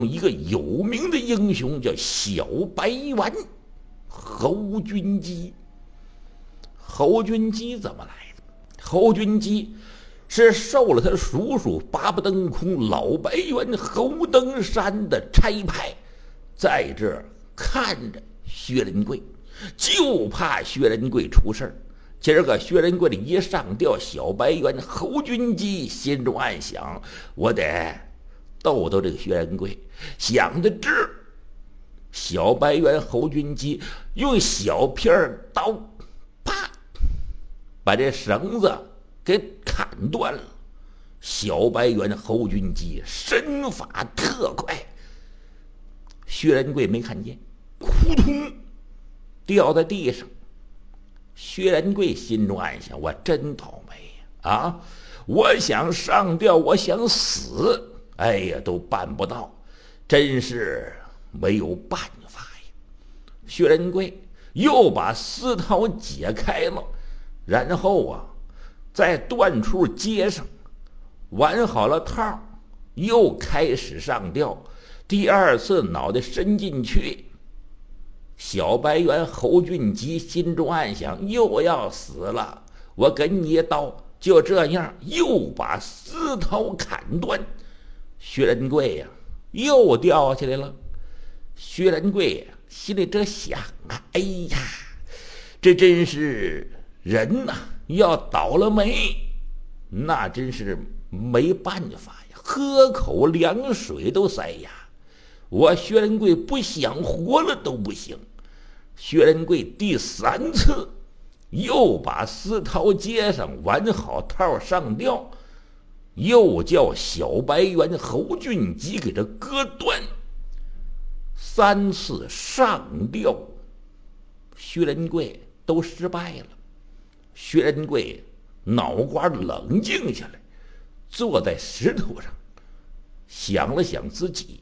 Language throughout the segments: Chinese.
一个有名的英雄叫小白猿侯君集。侯君集怎么来的？侯君集是受了他叔叔八不登空老白猿侯登山的差派，在这儿看着薛仁贵，就怕薛仁贵出事儿。今儿个薛仁贵的一上吊，小白猿侯君集心中暗想：我得逗逗这个薛仁贵。想得这，小白猿侯君集用小片刀，啪，把这绳子给砍断了。小白猿侯君集身法特快，薛仁贵没看见，扑通掉在地上。薛仁贵心中暗想：我真倒霉呀！啊，我想上吊，我想死，哎呀，都办不到，真是没有办法呀。薛仁贵又把丝绦解开了，然后啊，在断处接上，挽好了套，又开始上吊。第二次脑袋伸进去，小白猿侯俊吉心中暗想：又要死了，我给你一刀。就这样，又把丝绦砍断。薛仁贵呀，又掉下来了。薛仁贵心里这想啊，哎呀，这真是人呐，要倒了霉，那真是没办法呀，喝口凉水都塞牙。我薛仁贵不想活了都不行。薛仁贵第三次又把丝绦接上，挽好套上吊，又叫小白猿侯俊吉给这割断。三次上吊，薛仁贵都失败了。薛仁贵脑瓜冷静下来，坐在石头上，想了想自己，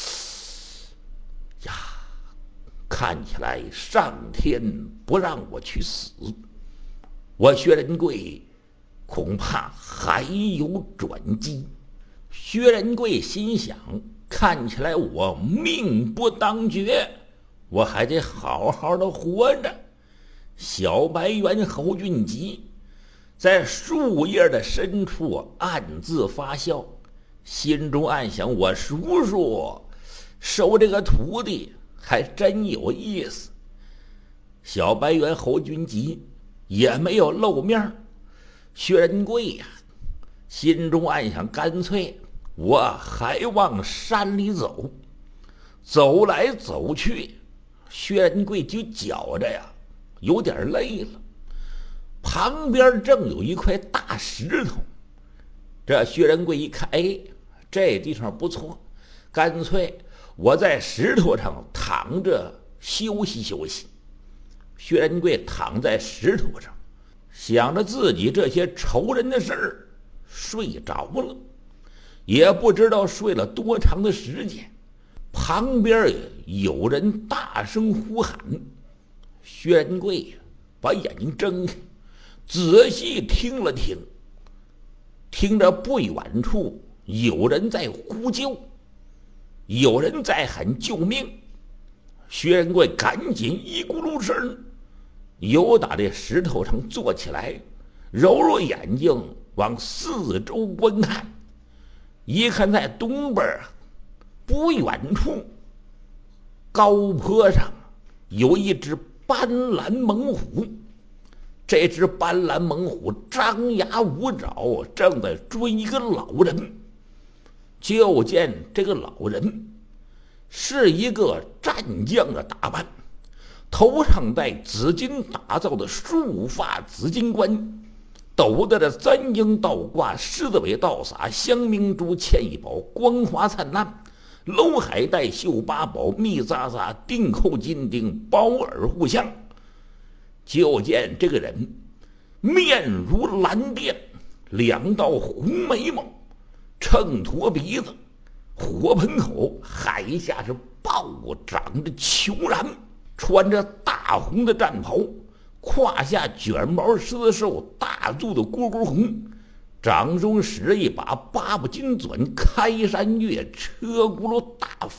呀，看起来上天不让我去死，我薛仁贵恐怕还有转机。薛仁贵心想，看起来我命不当绝，我还得好好的活着。小白猿侯俊吉在树叶的深处暗自发笑，心中暗想：我叔叔收这个徒弟还真有意思。小白猿侯君集也没有露面。薛仁贵呀，心中暗想：干脆我还往山里走。走来走去，薛仁贵就觉着呀有点累了。旁边正有一块大石头，这薛仁贵一看，哎，这地方不错，干脆我在石头上躺着休息休息。薛仁贵躺在石头上，想着自己这些仇人的事儿，睡着了，也不知道睡了多长的时间。旁边有人大声呼喊，薛仁贵把眼睛睁开，仔细听了听，听着不远处有人在呼救，有人在喊救命。薛仁贵赶紧一咕噜声由打这石头上坐起来，揉揉眼睛往四周观看。一看在东边不远处高坡上有一只斑斓猛虎，这只斑斓猛虎张牙舞爪，正在追一个老人。就见这个老人是一个战将的打扮，头上戴紫金打造的束发紫金冠，斗得的簪缨倒挂，狮子尾倒洒，香明珠嵌一宝，光华灿烂。楼海带绣八宝，密匝匝，钉扣金钉，包耳互相。就见这个人面如蓝靛，两道红眉毛，秤砣鼻子，火盆口，海下是暴长着虬髯，穿着大红的战袍，胯下卷毛丝绶，大肚的蝈蝈红， 张忠使了一把八步金钻开山月车轱辘大